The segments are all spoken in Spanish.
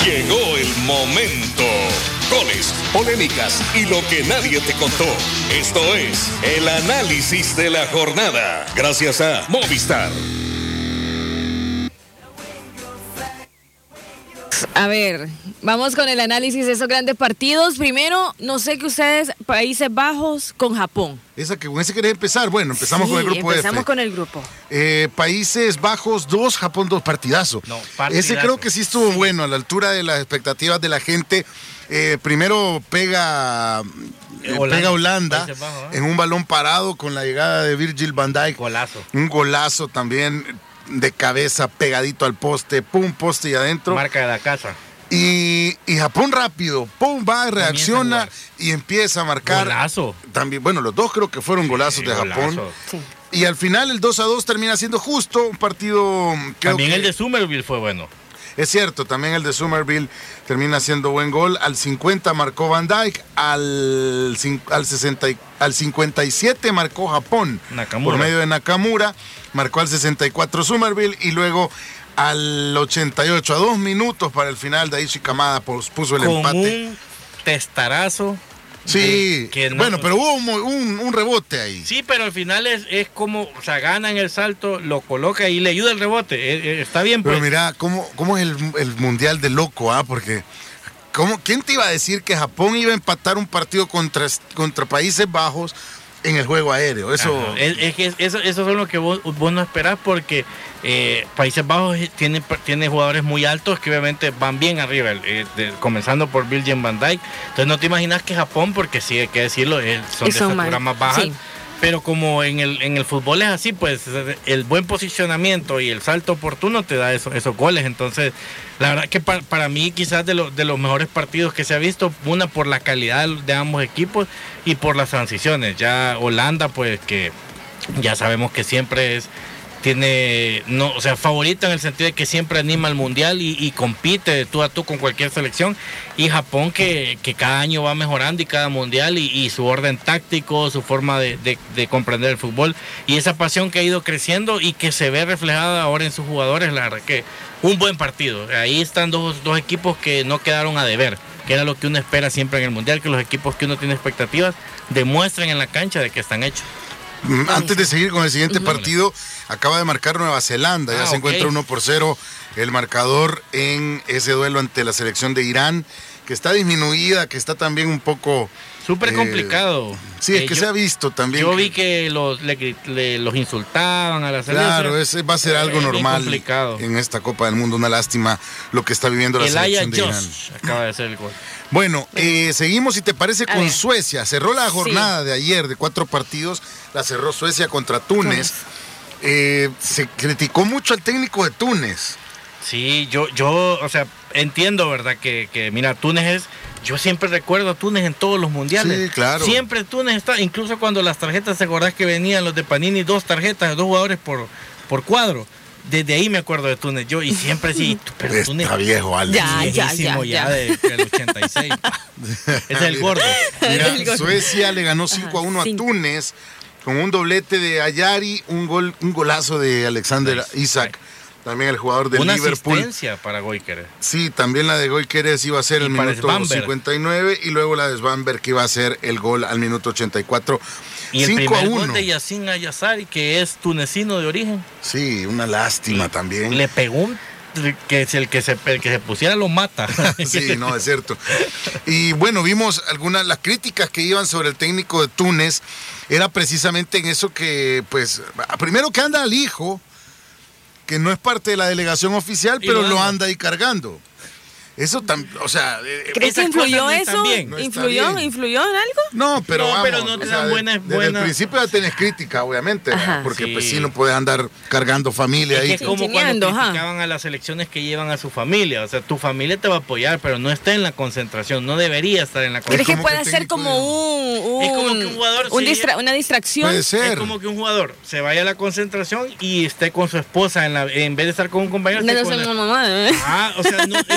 Llegó el momento. Goles, polémicas y lo que nadie te contó. Esto es el análisis de la jornada. Gracias a Movistar. A ver, vamos con el análisis de esos grandes partidos. Primero, no sé qué ustedes, Países Bajos con Japón. Con ese querés empezar. Bueno, empezamos con el grupo F. Empezamos con el grupo. Países Bajos 2, Japón 2, partidazo. Ese creo que sí estuvo bueno, a la altura de las expectativas de la gente. Primero pega Holanda en un balón parado con la llegada de Virgil van Dijk. Golazo. Un golazo también de cabeza pegadito al poste, pum, poste y adentro. Marca de la casa. Y Japón rápido, pum, va, reacciona y empieza a marcar. Golazo. También, bueno, los dos creo que fueron golazos de Japón. Sí. Y al final el 2-2 termina siendo justo, un partido. También el de Somerville fue bueno. Es cierto, también el de Somerville termina siendo buen gol. Al 50 marcó Van Dijk, al 57 marcó Japón. Nakamura. Por medio de Nakamura, marcó al 64 Somerville y luego al 88, a 2 minutos para el final, Daichi Kamada puso el empate. Un testarazo. Sí, bueno, pero hubo un rebote ahí. Sí, pero al final es como, o sea, gana en el salto, lo coloca y le ayuda el rebote. Está bien, pues. Pero mira, ¿cómo es el mundial de loco, Porque, ¿quién te iba a decir que Japón iba a empatar un partido contra Países Bajos en el juego aéreo? Eso es que eso es lo que vos no esperás, porque Países Bajos tiene jugadores muy altos que obviamente van bien arriba, comenzando por Virgil van Dijk. Entonces no te imaginas que Japón, porque sí hay que decirlo, son de estatura más baja. Sí. Pero como en el fútbol es así, pues el buen posicionamiento y el salto oportuno te da esos goles. Entonces, la verdad que para mí quizás de los mejores partidos que se ha visto, una por la calidad de ambos equipos y por las transiciones. Ya Holanda, pues que ya sabemos que siempre favorita en el sentido de que siempre anima al mundial y compite de tú a tú con cualquier selección, y Japón que cada año va mejorando y cada mundial y su orden táctico, su forma de comprender el fútbol y esa pasión que ha ido creciendo y que se ve reflejada ahora en sus jugadores. La verdad que un buen partido. Ahí están dos equipos que no quedaron a deber, que era lo que uno espera siempre en el mundial, que los equipos que uno tiene expectativas demuestren en la cancha de que están hechos. Antes de seguir con el siguiente partido, acaba de marcar Nueva Zelanda, ya se encuentra 1-0 el marcador en ese duelo ante la selección de Irán, que está disminuida, que está también un poco... Súper complicado. Sí, es que se ha visto también. Yo vi que los insultaban a la selección. Claro, ese va a ser algo normal en esta Copa del Mundo. Una lástima lo que está viviendo la selección de Irán. Acaba de hacer el gol. Bueno, seguimos, si te parece, con Suecia. Cerró la jornada de ayer de 4 partidos. La cerró Suecia contra Túnez. Se criticó mucho al técnico de Túnez. Sí, yo o sea, entiendo, ¿verdad? Que mira, Túnez yo siempre recuerdo a Túnez en todos los mundiales. Sí, claro. Siempre Túnez está, incluso cuando las tarjetas, ¿te acordás que venían los de Panini, 2 tarjetas, 2 jugadores por cuadro? Desde ahí me acuerdo de Túnez, yo, y siempre sí, pero está Túnez viejo, Alex. Ya del 86. Es el gordo. Mira, Suecia le ganó 5-1 a Túnez con un doblete de Ayari, un golazo de Alexander Isak. También el jugador de Liverpool. Una asistencia para Gyökeres. Sí, también la de Gyökeres iba a ser el minuto 59 y luego la de Svanberg que iba a ser el gol al minuto 84. Y el primer gol de Yassin Ayazari, que es tunecino de origen. Sí, una lástima también. Le pegó que el que se pusiera lo mata. Sí, no, es cierto. Y bueno, vimos las críticas que iban sobre el técnico de Túnez. Era precisamente en eso que, pues, primero que anda al hijo, que no es parte de la delegación oficial, pero lo anda ahí cargando. Eso también, o sea... ¿Crees que influyó eso? ¿Influyó en algo? No, pero no te dan buena... Desde el principio ya tenés crítica, obviamente, porque pues sí no puedes andar cargando familia ahí. Es como cuando criticaban a las selecciones que llevan a su familia, o sea, tu familia te va a apoyar, pero no está en la concentración, no debería estar en la concentración. ¿Crees que puede ser como un jugador, una distracción? Puede ser. Es como que un jugador se vaya a la concentración y esté con su esposa, en vez de estar con un compañero... O sea, no,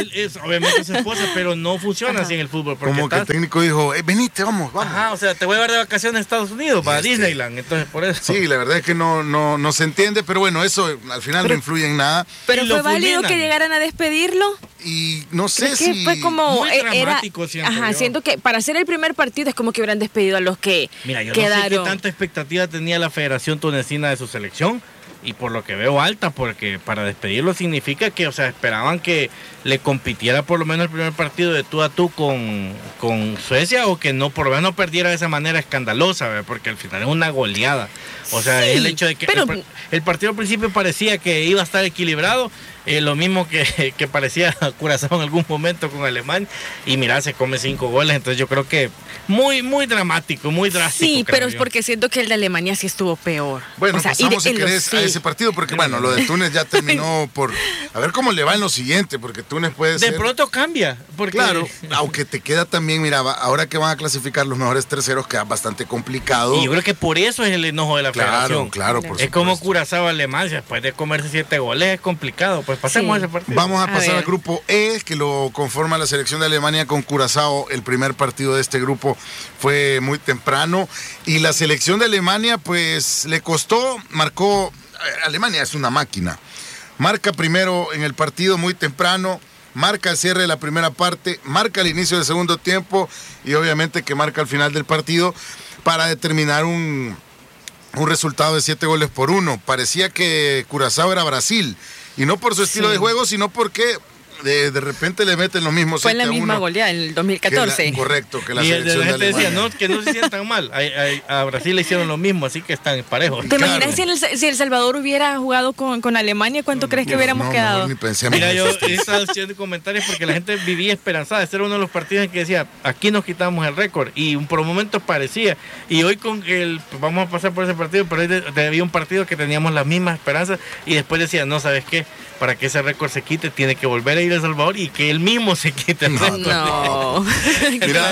obviamente su esposa, pero no funciona así en el fútbol. Como que el técnico dijo, venite, vamos. Ajá, o sea, te voy a llevar de vacaciones a Estados Unidos, para Disneyland, entonces por eso. Sí, la verdad es que no se entiende, pero bueno, eso al final no influye en nada. Pero fue válido que llegaran a despedirlo. Y no sé si... que fue como... Muy dramático, siento que para hacer el primer partido es como que hubieran despedido a los que quedaron. No sé qué tanta expectativa tenía la Federación Tunecina de su selección, y por lo que veo alta, porque para despedirlo significa que, o sea, esperaban que le compitiera por lo menos el primer partido de tú a tú con Suecia, o que no, por lo menos no perdiera de esa manera escandalosa, ¿verdad? Porque al final es una goleada. O sea, sí, el hecho de que el partido al principio parecía que iba a estar equilibrado, lo mismo que parecía Curazao en algún momento con Alemania, y mira, se come 5 goles, entonces yo creo que muy dramático, muy drástico. Sí, pero es porque siento que el de Alemania sí estuvo peor. Bueno, o sea, pasamos si querés a ese partido, porque bueno, lo de Túnez ya terminó por... A ver cómo le va en lo siguiente, porque Túnez puede ser... De pronto cambia. Porque... Claro, aunque te queda también, mira, ahora que van a clasificar los mejores terceros, queda bastante complicado. Y yo creo que por eso es el enojo de la federación. Claro, por supuesto. Es como Curazao Alemania, después de comerse 7 goles es complicado, pues pasemos a ese partido. Vamos a pasar al grupo E, que lo conforma la selección de Alemania con Curazao. El primer partido de este grupo fue muy temprano y la selección de Alemania pues le costó, marcó, Alemania es una máquina, marca primero en el partido muy temprano, marca el cierre de la primera parte, marca el inicio del segundo tiempo y obviamente que marca el final del partido para determinar un resultado de 7-1. Parecía que Curazao era Brasil, y no por su estilo de juego, sino porque de repente le meten los mismos 7-1. Fue la misma goleada en el 2014. Correcto, que la y selección de Alemania. Decía, no, que no se sientan mal. A Brasil le hicieron lo mismo, así que están parejos. ¿Te imaginas si El Salvador hubiera jugado con Alemania? ¿Cuánto crees que hubiéramos quedado? Ni pensemos. Mira, yo estaba haciendo comentarios porque la gente vivía esperanzada. Este era uno de los partidos en que decía, aquí nos quitamos el récord. Y por un momento parecía. Y hoy vamos a pasar por ese partido, pero hoy había un partido que teníamos las mismas esperanzas. Y después decía, no, ¿sabes qué? Para que ese récord se quite, tiene que volver a ir a El Salvador y que él mismo se quite el récord. No. Mira,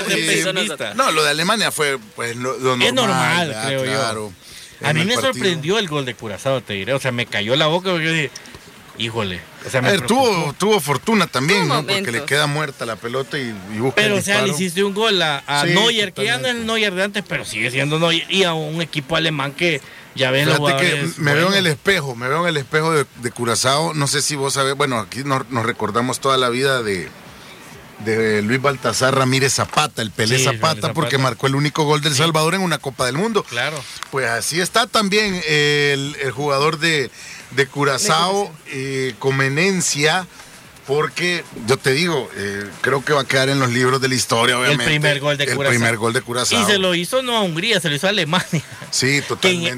no, lo de Alemania fue pues lo normal. Es normal, creo yo. A mí me sorprendió el gol de Curazao, te diré. O sea, me cayó la boca porque yo dije, híjole. O sea, tuvo fortuna también, ¿no? Porque le queda muerta la pelota y busca pero, el o sea, le hiciste un gol a sí, Neuer, que ya no es el Neuer de antes, pero sigue siendo Neuer. Y a un equipo alemán que ya ven los jugadores. Que me veo en el espejo de Curazao. No sé si vos sabés, bueno, aquí nos recordamos toda la vida de Luis Baltasar Ramírez Zapata, el Pelé Zapata, porque marcó el único gol del Salvador en una Copa del Mundo. Claro. Pues así está también el jugador de Curazao, Comenencia, porque yo te digo, creo que va a quedar en los libros de la historia, obviamente. El primer gol de Curazao. Y se lo hizo no a Hungría, se lo hizo a Alemania. Sí, totalmente.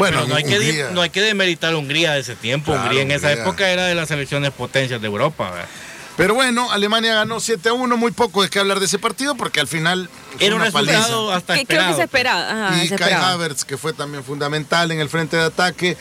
No hay que demeritar a Hungría de ese tiempo. Claro, Hungría en esa época era de las selecciones potencias de Europa, ¿verdad? Pero bueno, Alemania ganó 7-1, muy poco de qué hablar de ese partido, porque al final era un resultado hasta esperado. Creo que se esperaba. Y Kai Havertz, que fue también fundamental en el frente de ataque.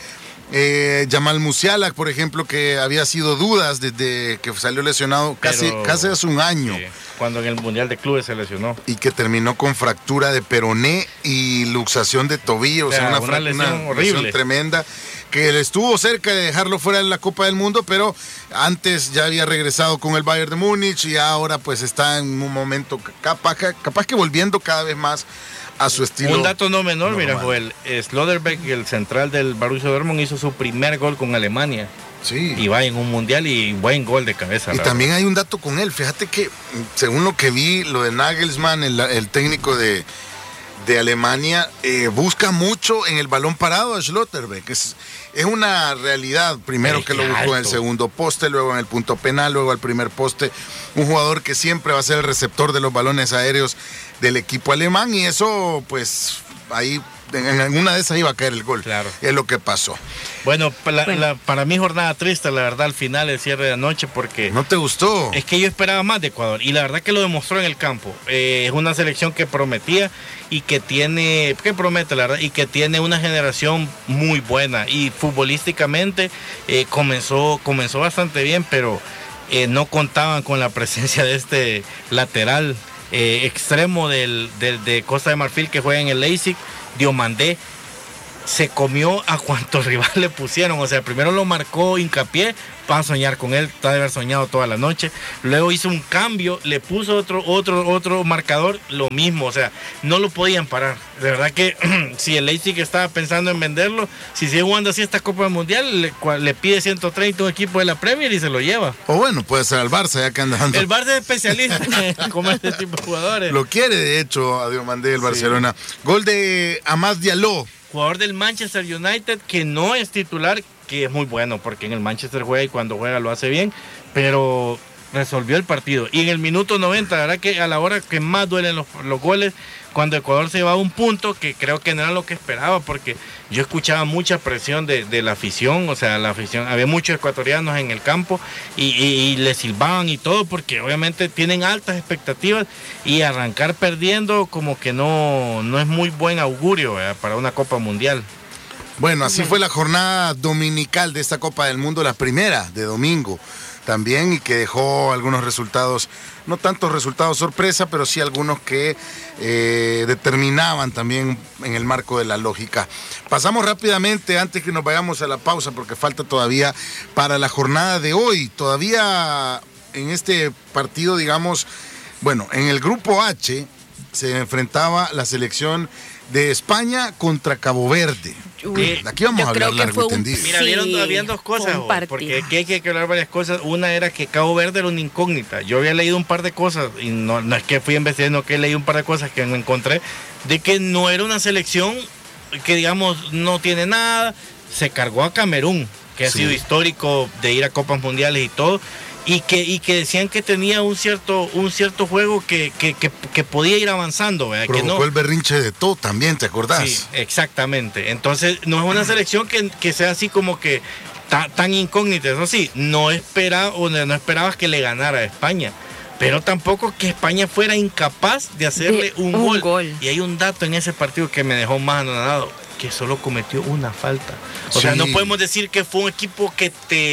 Jamal Musiala, por ejemplo, que había sido dudas desde que salió lesionado casi hace un año. Sí, cuando en el Mundial de Clubes se lesionó. Y que terminó con fractura de peroné y luxación de tobillo, o sea, una lesión horrible. Lesión tremenda, que le estuvo cerca de dejarlo fuera de la Copa del Mundo, pero antes ya había regresado con el Bayern de Múnich y ahora pues está en un momento capaz que volviendo cada vez más a su estilo. Un dato no menor, normal. Mira, Joel, Slotterbeck, el central del Borussia Dortmund, hizo su primer gol con Alemania. Sí. Y va en un mundial y buen gol de cabeza. Y también hay un dato con él. Fíjate que, según lo que vi, lo de Nagelsmann, el técnico de Alemania, busca mucho en el balón parado a Schlotterbeck. Es una realidad. Primero que lo buscó en el segundo poste, luego en el punto penal, luego al primer poste. Un jugador que siempre va a ser el receptor de los balones aéreos del equipo alemán, y eso, pues, ahí en alguna de esas iba a caer el gol. Claro. Es lo que pasó. Bueno, para mí jornada triste, la verdad, al final, el cierre de anoche, porque... ¿No te gustó? Es que yo esperaba más de Ecuador, y la verdad que lo demostró en el campo. Es una selección que prometía y que tiene... ¿Qué promete, la verdad? Y que tiene una generación muy buena, y futbolísticamente comenzó bastante bien, pero no contaban con la presencia de este lateral extremo de Costa de Marfil, que juega en el Leipzig, Diomandé. se comió a cuantos rivales le pusieron. O sea, primero lo marcó Hincapié para soñar con él, está de haber soñado toda la noche. Luego hizo un cambio, le puso otro marcador, lo mismo. O sea, no lo podían parar. De verdad que si el Leipzig estaba pensando en venderlo, si sigue jugando así esta Copa Mundial, le pide 130 a un equipo de la Premier y se lo lleva. O bueno, puede ser al Barça, ya que anda dando. El Barça es especialista en comer este tipo de jugadores. Lo quiere, de hecho, a Diomandé el Barcelona. Gol de Amad Diallo. Jugador del Manchester United que no es titular, que es muy bueno porque en el Manchester juega y cuando juega lo hace bien, pero resolvió el partido. Y en el minuto 90, la verdad que a la hora que más duelen los goles, cuando Ecuador se llevaba un punto, que creo que no era lo que esperaba, porque yo escuchaba mucha presión de la afición, o sea, la afición, había muchos ecuatorianos en el campo y le silbaban y todo, porque obviamente tienen altas expectativas y arrancar perdiendo como que no es muy buen augurio, ¿verdad?, para una Copa Mundial. Bueno, así fue la jornada dominical de esta Copa del Mundo, la primera de domingo también, y que dejó algunos resultados, no tantos resultados sorpresa, pero sí algunos que determinaban también en el marco de la lógica. Pasamos rápidamente, antes que nos vayamos a la pausa, porque falta todavía para la jornada de hoy, todavía en este partido, digamos, bueno, en el grupo H se enfrentaba la selección de España contra Cabo Verde. Aquí vamos a hablar largo y tendido. Mira, habían dos cosas, porque aquí hay que hablar varias cosas. Una era que Cabo Verde era una incógnita. Yo había leído un par de cosas, y no es que fui investigando, que leí un par de cosas que me encontré, de que no era una selección que, digamos, no tiene nada. Se cargó a Camerún, que ha sido histórico de ir a Copas Mundiales y todo. Y que decían que tenía un cierto juego que podía ir avanzando, ¿verdad? Provocó que no, el berrinche de todo también, ¿te acordás? Sí, exactamente. Entonces no es una selección que sea así como que tan incógnita. Eso sí, no esperabas que le ganara a España, pero tampoco que España fuera incapaz de hacerle un gol. Y hay un dato en ese partido que me dejó más anonadado, que solo cometió una falta. O sea, no podemos decir que fue un equipo que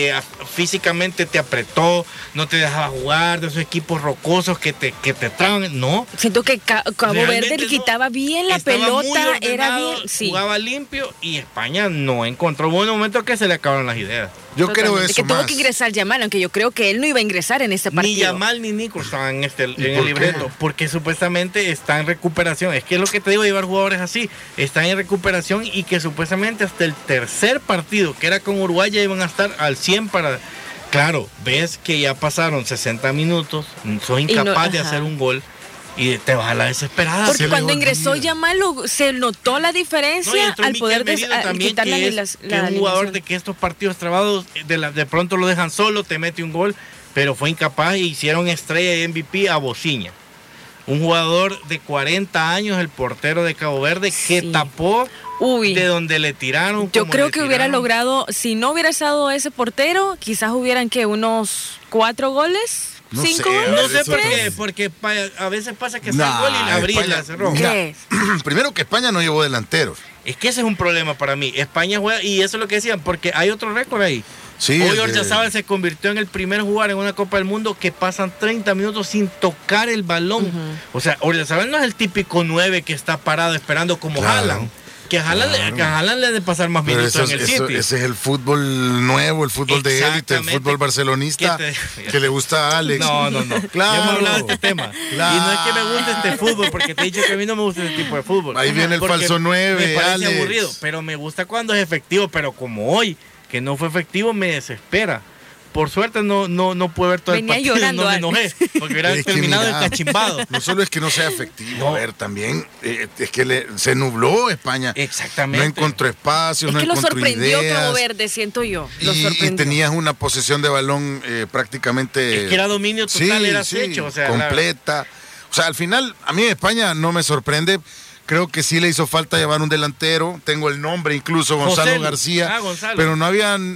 físicamente te apretó, no te dejaba jugar, de esos equipos rocosos que te traban, no. Siento que Cabo Verde le quitaba bien la pelota, era bien, jugaba limpio, y España no encontró. Hubo un momento que se le acabaron las ideas. Yo creo eso que más. tuvo que ingresar Yamal, aunque yo creo que él no iba a ingresar en este partido. Ni Yamal ni Nico estaban en el libreto, porque supuestamente está en recuperación. Es que es lo que te digo, llevar jugadores así, están en recuperación, y que supuestamente hasta el tercer partido, que era con Uruguay, ya iban a estar al 100 para... Claro, ves que ya pasaron 60 minutos, sos incapaz de hacer un gol, y te vas a la desesperada. Porque cuando ingresó Yamal se notó la diferencia al poder quitarle la un jugador de que estos partidos trabados de pronto lo dejan solo, te mete un gol, pero fue incapaz, y hicieron estrella y MVP a Bociña, un jugador de 40 años, el portero de Cabo Verde, que tapó de donde le tiraron. Yo creo que hubiera logrado, si no hubiera estado ese portero, quizás hubieran unos 4 goles. No 5 sé, goles. No sé por qué, porque a veces pasa que está el gol y la abrí la cerró. ¿Qué? Primero que España no llevó delanteros. Es que ese es un problema para mí. España juega, y eso es lo que decían, porque hay otro récord ahí. Sí, hoy Oyarzabal se convirtió en el primer jugador en una Copa del Mundo que pasan 30 minutos sin tocar el balón. O sea, Oyarzabal no es el típico 9 que está parado esperando como Haaland. Que a Haaland le ha de pasar más minutos en el City. Ese es el fútbol nuevo, el fútbol de élite, el fútbol barcelonista que le gusta a Alex. No. Claro. Yo me he hablado de este tema. Claro. Y no es que me guste este fútbol, porque te he dicho que a mí no me gusta este tipo de fútbol. Ahí viene el falso 9, me parece Alex. aburrido, pero me gusta cuando es efectivo. Pero como hoy, que no fue efectivo, me desespera. Por suerte no pude ver todo el partido, llorando, no me enojé, porque hubiera terminado el cachimbado. No solo es que no sea efectivo, a ver, también es que se nubló España. Exactamente. No encontró espacios, no encontró ideas. Es que lo sorprendió Cabo Verde, siento yo. Y tenías una posesión de balón prácticamente... Es que era dominio total, era hecho. O sea, completa. O sea, al final, a mí España no me sorprende. Creo que sí le hizo falta llevar un delantero. Tengo el nombre incluso, Gonzalo García. Gonzalo. Pero no habían,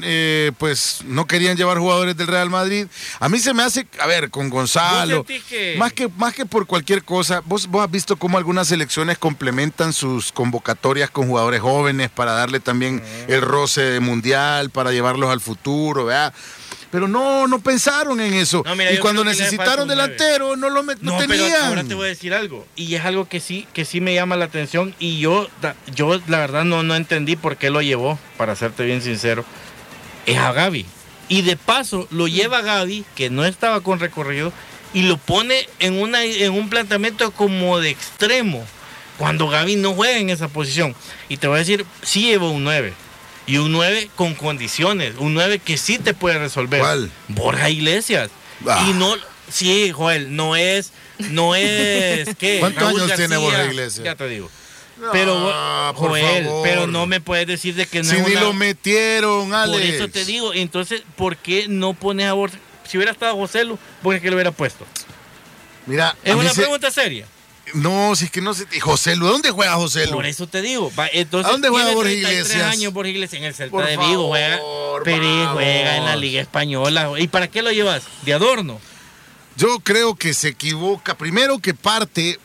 no querían llevar jugadores del Real Madrid. A mí se me hace, a ver, con Gonzalo, más que por cualquier cosa, vos has visto cómo algunas selecciones complementan sus convocatorias con jugadores jóvenes para darle también el roce mundial, para llevarlos al futuro, ¿verdad? pero no pensaron en eso. No, mira, y yo cuando creo que le hace falta necesitaron un 9. delantero, no Pero tenían. ahora te voy a decir algo, y es algo que sí me llama la atención, y yo la verdad no entendí por qué lo llevó, para serte bien sincero, es a Gavi. Y de paso lo lleva a Gavi, que no estaba con recorrido, y lo pone en un planteamiento como de extremo, cuando Gavi no juega en esa posición. Y te voy a decir, sí llevó un 9. Y un 9 con condiciones, un 9 que sí te puede resolver. ¿Cuál? Borja Iglesias. Ah. Y no, sí, Joel, no es, ¿qué? ¿Cuántos Raúl años tiene García, Borja Iglesias? Ya te digo. Pero, por Joel, favor. pero no me puedes decir de que no Si es ni una... lo metieron, Alex. Por eso te digo, entonces, ¿por qué no pones a Borja? Si hubiera estado José Lu, ¿por qué lo hubiera puesto? Mira, Es a mí una pregunta seria. No, si es que no sé. José Lu, ¿dónde juega José Lu? Por eso te digo. Entonces, ¿A dónde juega tiene Borja 33 Iglesias? años Borja Iglesias en el Celta Por de Vigo. Juega, favor, pero vamos. juega en la Liga Española. ¿Y para qué lo llevas? De adorno. Yo creo que se equivoca. Primero que parte,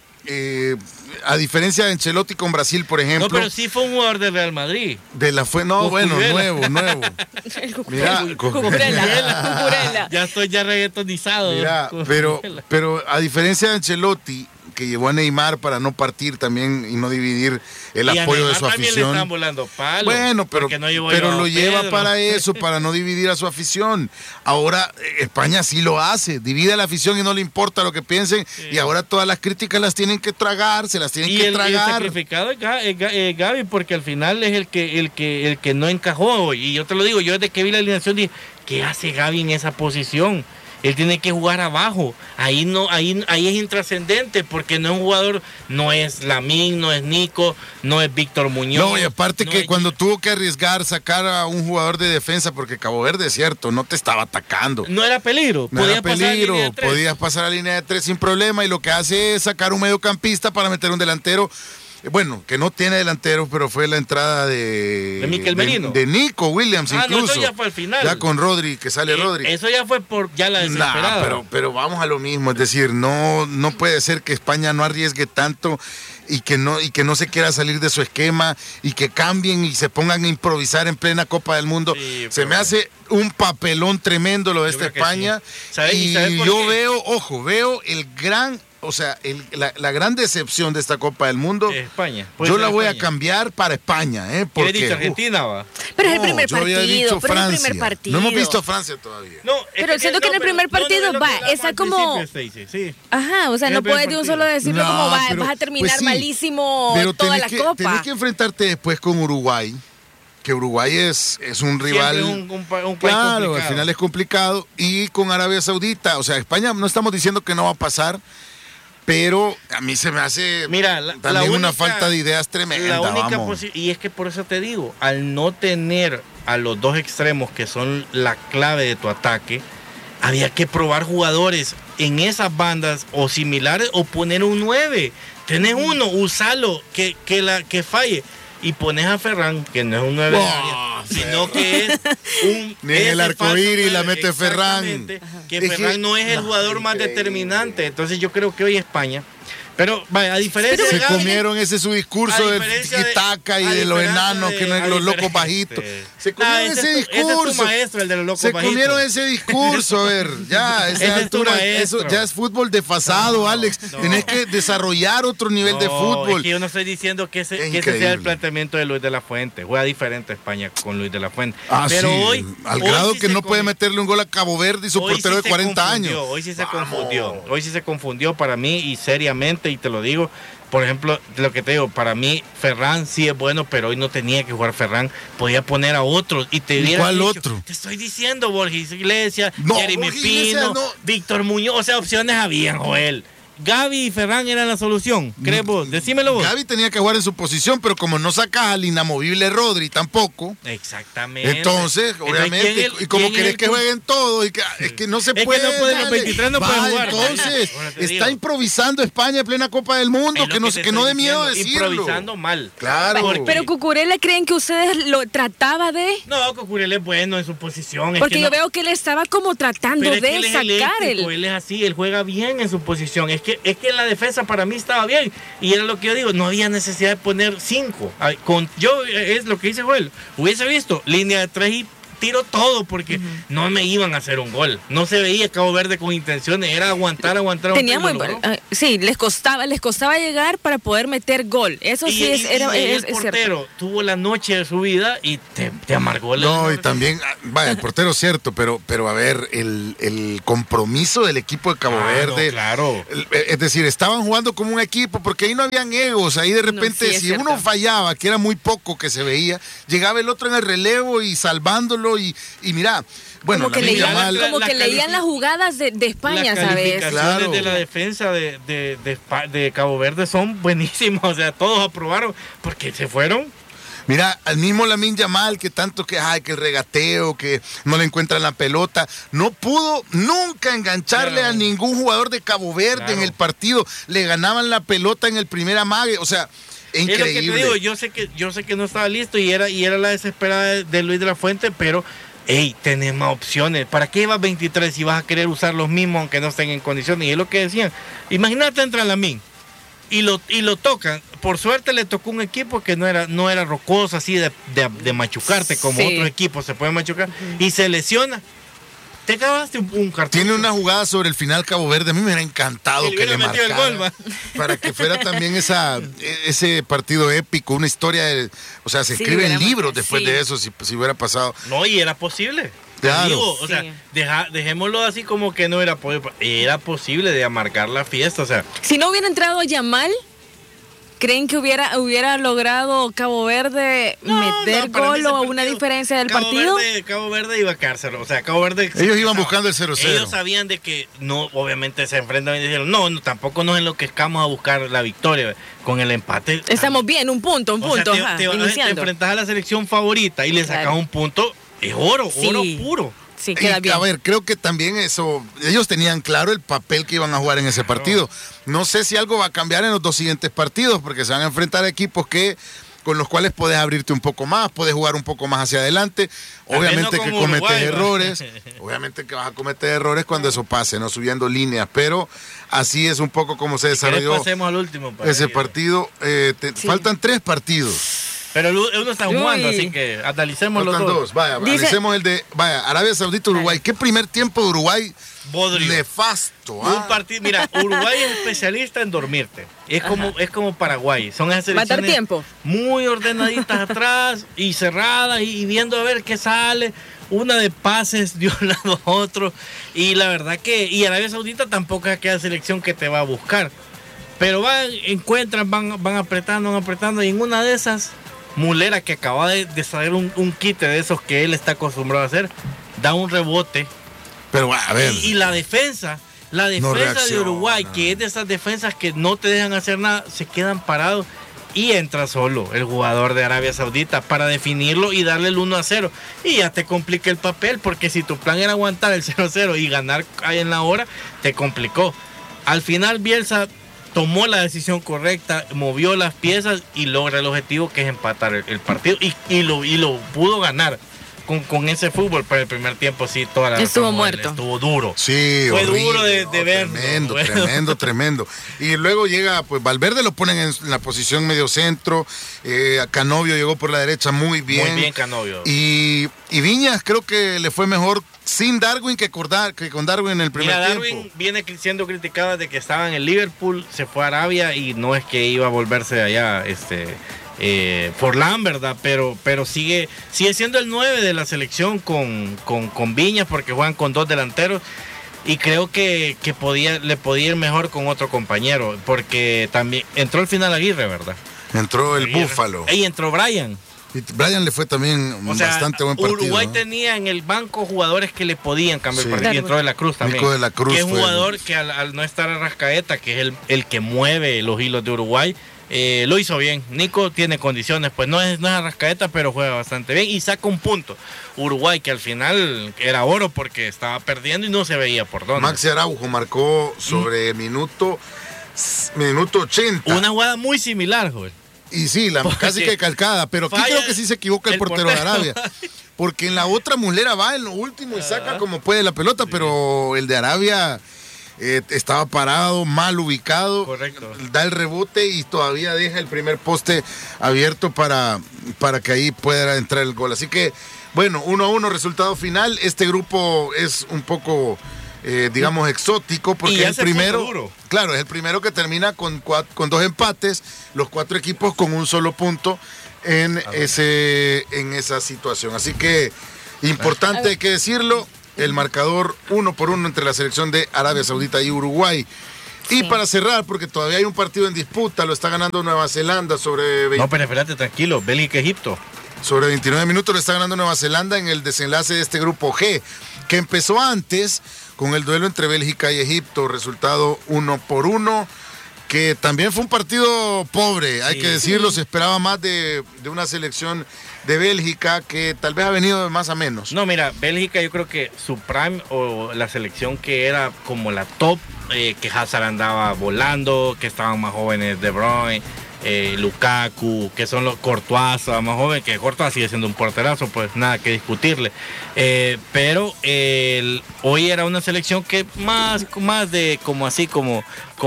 a diferencia de Ancelotti con Brasil, por ejemplo. No, pero sí fue un jugador de Real Madrid. De la fue, no, bueno, Cucurella. nuevo. Mira, Cucurella. Ya estoy reggaetonizado. Mira, Cucurella. pero a diferencia de Ancelotti, que llevó a Neymar para no partir también y no dividir el Y a apoyo de Neymar su también le afición. están volando palos. Bueno, pero porque no llevó lo a lleva Pedro. para eso, para no dividir a su afición. Ahora España sí lo hace, divide a la afición y no le importa lo que piensen. Sí. Y ahora todas las críticas las tienen que tragar, se las tienen Y que el tragar. sacrificado es Gavi, porque al final es el que no encajó hoy. Y yo te lo digo, yo desde que vi la alineación dije, ¿qué hace Gavi en esa posición? Él tiene que jugar abajo. Ahí es intrascendente, porque no es un jugador, no es Lamine, no es Nico, no es Víctor Muñoz. No, y aparte no que es- cuando tuvo que arriesgar sacar a un jugador de defensa, porque Cabo Verde es cierto, no te estaba atacando. no era peligro. No era pasar a peligro, línea de tres. podías pasar a la línea de 3 sin problema, y lo que hace es sacar un mediocampista para meter un delantero. Bueno, que no tiene delantero, pero fue la entrada de Mikel Merino. de Nico Williams, Ah, no, incluso. eso ya fue al final. Ya con Rodri, que sale Rodri. Eso ya fue por ya la desesperada. Pero vamos a lo mismo, es decir, no puede ser que España no arriesgue tanto y que no se quiera salir de su esquema y que cambien y se pongan a improvisar en plena Copa del Mundo. Sí, Se me hace un papelón tremendo lo de Yo esta creo que España. sí. ¿Sabes? Y ¿Sabes por yo qué? veo el gran, o sea, la gran decepción de esta Copa del Mundo. España. Yo la voy a cambiar para España, ¿Qué porque le dice Argentina, va? Pero es el primer yo había partido. dicho Pero es el Francia. primer partido. No hemos visto a Francia todavía. No, Pero siento que en el primer partido, va, está como- Sí. Ajá, o sea, Es no el primer puedes de un partido. solo decirlo No, como vas pero- a terminar pues sí, malísimo pero toda la tenés copa. que enfrentarte después con Uruguay, que Uruguay es un rival. Siempre un país Claro, complicado. al final es complicado. Y con Arabia Saudita, o sea, España no estamos diciendo que no va a pasar, pero a mí se me hace Mira, también una falta de ideas tremenda. La única vamos. y es que por eso te digo, al no tener a los dos extremos que son la clave de tu ataque, había que probar jugadores en esas bandas o similares o poner un 9. Tenés uno, usalo, que falle. Y pones a Ferran, que no es un 9 de área, sino que es un... Ni en el ese arcoíris falso la 9, mete Ferran. exactamente, que Es que- Ferran no es el jugador más increíble. determinante. Entonces yo creo que hoy España... Pero, vaya, a diferencia Se de Gavi, comieron ese su discurso a del diferencia de- tiki-taka y a de los diferencia enanos, de- que no es a los locos diferente- bajitos. Se comieron ese Ese es tu discurso. maestro, el de los locos Se bajitos. comieron ese discurso, a ver, ya, a esa Ese es tu altura, maestro. eso ya es fútbol desfasado, No, Alex. no. Tenés que desarrollar otro nivel de No, fútbol. Es que yo no estoy diciendo que ese sea increíble. el planteamiento de Luis de la Fuente. Juega diferente España con Luis de la Fuente. Ah, Pero sí, hoy. al hoy grado sí que se no puede comi- meterle un gol a Cabo Verde y su hoy portero sí de se 40 confundió, años. Hoy sí se Vamos. confundió. Hoy sí se confundió para mí y seriamente, y te lo digo. Por ejemplo, lo que te digo, para mí Ferran sí es bueno, pero hoy no tenía que jugar Ferran. Podía poner a otros y te ¿Y hubiera cuál dicho, otro? Te estoy diciendo, Borges Iglesias, No, Jeremy Borja Iglesias Pino, no. Víctor Muñoz. O sea, opciones habían, Joel. Gavi y Ferran eran la solución. ¿Crees vos? Decímelo vos. Gavi tenía que jugar en su posición, pero como no sacas al inamovible Rodri tampoco, Exactamente. entonces, obviamente, ¿quién y como quién querés el que cul- jueguen todos, y que, es que no se que puede. no puede, los dale. 23 no Va, pueden jugar. Entonces, Ahora te está digo. improvisando España en plena Copa del Mundo, Es lo que no te no estoy dé miedo diciendo, decirlo. improvisando mal. Claro. Pero Cucurella, ¿creen que ustedes lo trataba de? No, Cucurella es bueno en su posición. Porque yo no- veo que él estaba como tratando pero es que de él es sacar eléctrico, él es así, él juega bien en su posición. Es que en la defensa para mí estaba bien. Y era lo que yo digo, no había necesidad de poner 5. Es lo que dice Joel. Hubiese visto línea de 3 y tiro todo porque no me iban a hacer un gol. No se veía Cabo Verde con intenciones, era aguantar. Tenía muy sí, les costaba llegar para poder meter gol. Eso sí el portero tuvo la noche de su vida y te amargó la No, y también, vaya, el portero cierto, pero a ver, el compromiso del equipo de Cabo Verde. No, claro. Es decir, estaban jugando como un equipo, porque ahí no habían egos, ahí de repente, si uno fallaba, que era muy poco que se veía, llegaba el otro en el relevo y salvándolo, y mira, bueno, como que leían las jugadas de España, ¿sabes? Las calificaciones de la defensa de Cabo Verde son buenísimas, o sea, todos aprobaron, porque se fueron. Mira, al mismo Lamine Yamal, que tanto que el regateo, que no le encuentran la pelota, no pudo nunca engancharle a ningún jugador de Cabo Verde en el partido. Le ganaban la pelota en el primer amague, o sea, increíble. Es lo que te digo, yo sé que no estaba listo y era la desesperada de Luis de la Fuente, pero tenés más opciones. ¿Para qué ibas 23 si vas a querer usar los mismos aunque no estén en condiciones? Y es lo que decían. Imagínate entra Lamine y lo tocan. Por suerte le tocó un equipo que no era rocoso así de machucarte como otros equipos se pueden machucar y se lesiona. Te acabaste un cartón. Tiene una jugada sobre el final Cabo Verde. A mí me hubiera encantado que le marcara el gol, para que fuera también ese partido épico, una historia. O sea, se escriben libros después de eso si hubiera pasado. No, y era posible. Claro. Digo, o sea, dejémoslo así como que no era posible. Era posible de amargar la fiesta, o sea. Si no hubiera entrado Yamal, ¿creen que hubiera logrado Cabo Verde meter gol o una diferencia del partido? Cabo Verde iba a cárcel, o sea, Cabo Verde... Ellos iban buscando el 0-0. Ellos sabían de que no, obviamente se enfrentan y dijeron, no, tampoco nos enloquezcamos a buscar la victoria. Con el empate... Estamos bien, un punto. Te enfrentas a la selección favorita y le sacas un punto, es oro puro. Sí, queda bien. A ver, creo que también ellos tenían claro el papel que iban a jugar en ese partido. No sé si algo va a cambiar en los dos siguientes partidos, porque se van a enfrentar a equipos con los cuales puedes abrirte un poco más, puedes jugar un poco más hacia adelante. Obviamente que cometes errores, obviamente que vas a cometer errores cuando eso pase, no subiendo líneas, pero así es un poco como se desarrolló pasemos al último ese partido. Faltan 3 partidos. Pero uno está jugando, así que analicemos los dos. Analicemos el de Arabia Saudita, Uruguay. ¿Qué primer tiempo de Uruguay? Bodrio. Nefasto. Un partido, mira, Uruguay es especialista en dormirte. Es como Paraguay. Son esas selecciones matar tiempo. Muy ordenaditas atrás y cerradas y viendo a ver qué sale. Una de pases de un lado a otro. Y la verdad que Arabia Saudita tampoco es aquella selección que te va a buscar. Pero encuentran, van apretando y en una de esas... Mulera, que acaba de saber un quite de esos que él está acostumbrado a hacer, da un rebote. Pero a ver. Y la defensa de Uruguay, que es de esas defensas que no te dejan hacer nada, se quedan parados y entra solo el jugador de Arabia Saudita para definirlo y darle el 1-0. Y ya te complica el papel, porque si tu plan era aguantar el 0-0 y ganar ahí en la hora, te complicó. Al final Bielsa tomó la decisión correcta, movió las piezas y logra el objetivo, que es empatar el partido y lo pudo ganar con ese fútbol. Pero el primer tiempo sí, toda la estuvo muerto, estuvo duro. Sí, fue horrible, duro de ver. Tremendo. Y luego llega, pues Valverde lo ponen en la posición medio centro, Canovio llegó por la derecha muy bien. Muy bien Canovio. Y Viñas creo que le fue mejor sin Darwin que con Darwin en el primer tiempo. Darwin viene siendo criticado de que estaba en el Liverpool, se fue a Arabia y no es que iba a volverse allá Forlán, ¿verdad? Pero sigue siendo el 9 de la selección con Viñas, porque juegan con 2 delanteros. Y creo que le podía ir mejor con otro compañero, porque también entró al final Aguirre, ¿verdad? Entró el Búfalo. Y entró Brian. Y Brian le fue también bastante buen partido. Uruguay tenía en el banco jugadores que le podían cambiar el partido. Y entró De la Cruz también. Nico de la Cruz. Que es un jugador que al no estar Arrascaeta, que es el que mueve los hilos de Uruguay, lo hizo bien. Nico tiene condiciones, pues no es Arrascaeta, pero juega bastante bien y saca un punto. Uruguay, que al final era oro porque estaba perdiendo y no se veía por dónde. Maxi Araujo marcó sobre minuto 80. Una jugada muy similar, joder. Y sí, casi que calcada, pero aquí creo que sí se equivoca el portero de Arabia. Porque en la otra Mulera va en lo último y saca como puede la pelota, pero el de Arabia estaba parado, mal ubicado. Correcto. Da el rebote y todavía deja el primer poste abierto para que ahí pueda entrar el gol. Así que Bueno, 1-1 resultado final. Este grupo es un poco, digamos, exótico porque es el primero. Claro, es el primero que termina con 2 empates, los 4 equipos con un solo punto en esa situación. Así que, importante hay que decirlo, el marcador 1-1 entre la selección de Arabia Saudita y Uruguay. Y para cerrar, porque todavía hay un partido en disputa, lo está ganando Nueva Zelanda sobre... No, pero espérate, tranquilo, Bélgica-Egipto. Sobre 29 minutos lo está ganando Nueva Zelanda en el desenlace de este grupo G, que empezó antes con el duelo entre Bélgica y Egipto, resultado 1-1, que también fue un partido pobre, hay que decirlo, se esperaba más de una selección de Bélgica que tal vez ha venido de más a menos. No, mira, Bélgica yo creo que su prime o la selección que era como la top, que Hazard andaba volando, que estaban más jóvenes De Bruyne, Lukaku, que son los Courtois, más jóvenes, que Courtois sigue siendo un porterazo, pues nada que discutirle. Pero hoy era una selección que más de como así, como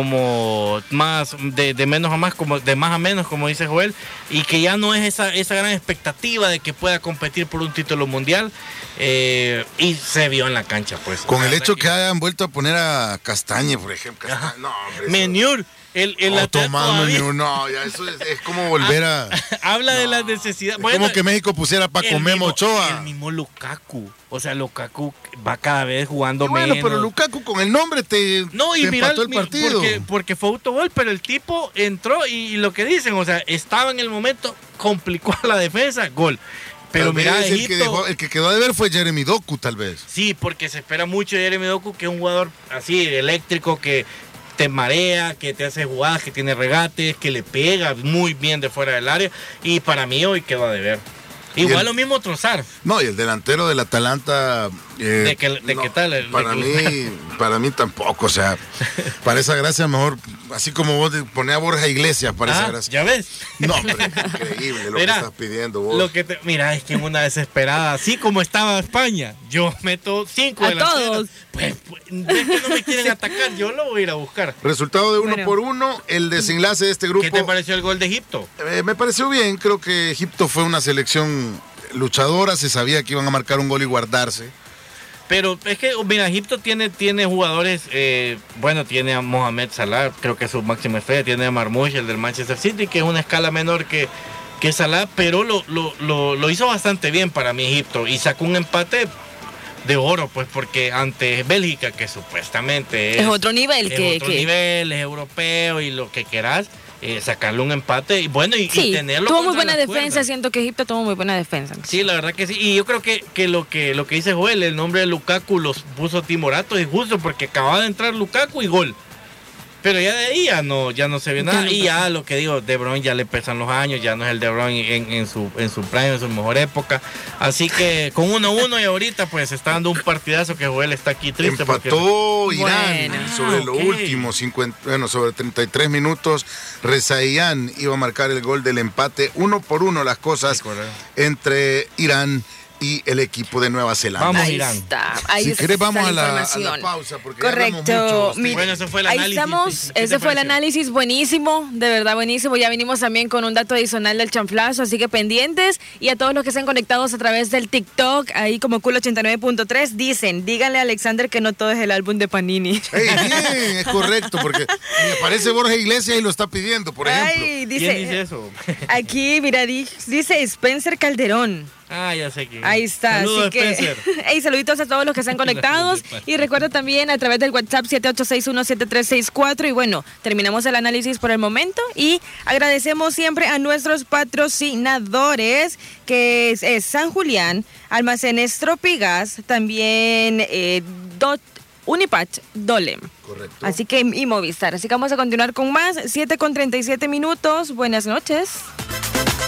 más de menos a más, como de más a menos, como dice Joel, y que ya no es esa gran expectativa de que pueda competir por un título mundial, y se vio en la cancha, pues. Con el hecho que hayan vuelto a poner a Castañe, por ejemplo. No, hombre, Meniur. El no, ya eso es como volver a... Habla de la necesidad. Es bueno, como que México pusiera Paco Memo Ochoa. El mismo Lukaku. O sea, Lukaku va cada vez jugando menos. Bueno, pero Lukaku con el nombre te empató el partido. Porque fue autogol, pero el tipo entró y lo que dicen, o sea, estaba en el momento, complicó a la defensa, gol. Pero mira, Egipto, el que quedó de ver fue Jeremy Doku, tal vez. Sí, porque se espera mucho de Jeremy Doku, que es un jugador así, eléctrico, que te marea, que te hace jugadas, que tiene regates, que le pega muy bien de fuera del área, y para mí hoy quedó a deber. Igual lo mismo Trossard. No, y el delantero del Atalanta... ¿De qué tal? Para mí tampoco, o sea, para esa gracia mejor, así como vos ponés a Borja Iglesias para esa gracia. ¿Ya ves? No, pero es increíble lo que estás pidiendo vos. Mira, es que en una desesperada, así como estaba España, yo meto 5 delanteros. Todos. Pues, ves que no me quieren atacar, yo lo voy a ir a buscar. Resultado de 1-1, el desenlace de este grupo. ¿Qué te pareció el gol de Egipto? Me pareció bien, creo que Egipto fue una selección luchadora, se sabía que iban a marcar un gol y guardarse. Pero es que, mira, Egipto tiene jugadores, tiene a Mohamed Salah, creo que es su máxima estrella, tiene a Marmoush, el del Manchester City, que es una escala menor que Salah, pero lo hizo bastante bien para mí Egipto, y sacó un empate de oro, pues, porque ante Bélgica, que supuestamente es otro nivel, nivel, es europeo y lo que quieras, sacarle un empate y bueno, y tenerlo. Tuvo muy buena defensa, siento que Egipto tuvo muy buena defensa. Sí, la verdad que sí, y yo creo que lo que dice Joel, el nombre de Lukaku los puso timoratos, y justo porque acababa de entrar Lukaku y gol. Pero ya de ahí ya no se ve nada. Y ya lo que digo, De Bruyne ya le pesan los años, ya no es el De Bruyne en su prime, en su mejor época. Así que con 1-1 y ahorita pues está dando un partidazo que Joel está aquí triste. Empató Irán sobre lo último, sobre 33 minutos. Rezaian iba a marcar el gol del empate. 1-1 las cosas entre Irán y el equipo de Nueva Zelanda. Vamos, Irán. Si querés, vamos a la pausa. Porque correcto. Bueno, ese fue el análisis. Ahí estamos. Ese fue el análisis buenísimo, de verdad buenísimo. Ya vinimos también con un dato adicional del chanflazo, así que pendientes. Y a todos los que estén conectados a través del TikTok, ahí como Cool 89.3, díganle a Alexander que no todo es el álbum de Panini. Bien, es correcto, porque me aparece Borja Iglesias y lo está pidiendo, por ejemplo. ¿Quién dice eso? Aquí, mira, dice Spencer Calderón. Ya sé que. Ahí está. Saludos, así que, hey, saluditos a todos los que están conectados. Y recuerda también a través del WhatsApp 78617364. Y bueno, terminamos el análisis por el momento. Y agradecemos siempre a nuestros patrocinadores, que es San Julián, Almacenes Tropigas, también Unipatch, Dolem. Correcto. Así que y Movistar. Así que vamos a continuar con más. 7:37. Buenas noches.